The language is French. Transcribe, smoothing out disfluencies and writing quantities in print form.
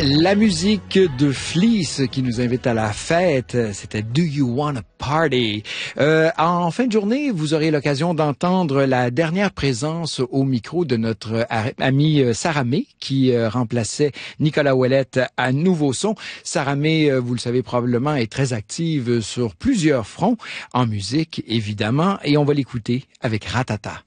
La musique de Fleece qui nous invite à la fête, c'était Do You Wanna Party? En fin de journée, vous aurez l'occasion d'entendre la dernière présence au micro de notre amie Sarah May qui remplaçait Nicolas Ouellette à Nouveau Son. Sarah May, vous le savez probablement, est très active sur plusieurs fronts, en musique évidemment, et on va l'écouter avec Ratata.